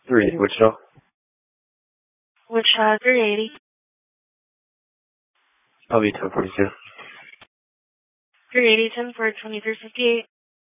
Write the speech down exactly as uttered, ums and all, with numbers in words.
three eighty, Wichita. Wichita, three eighty. I'll be ten forty-two. three eighty, ten for twenty-three fifty-eight.